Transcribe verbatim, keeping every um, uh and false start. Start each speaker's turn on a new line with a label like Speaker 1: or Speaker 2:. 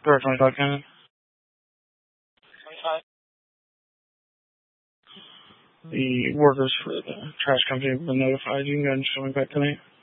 Speaker 1: Third twenty-five Cannon.
Speaker 2: twenty-five.
Speaker 1: The workers for the trash company have been notified. You can go ahead and show me back tonight.